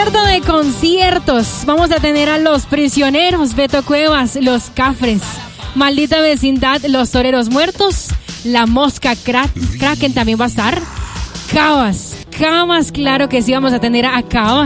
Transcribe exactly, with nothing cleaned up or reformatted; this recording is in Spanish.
Concierto de conciertos. Vamos a tener a Los Prisioneros, Beto Cuevas, Los Cafres, Maldita Vecindad, Los Toreros Muertos, La Mosca Cra- Kraken también va a estar. Cabas, Cabas, claro que sí, vamos a tener a Cabas.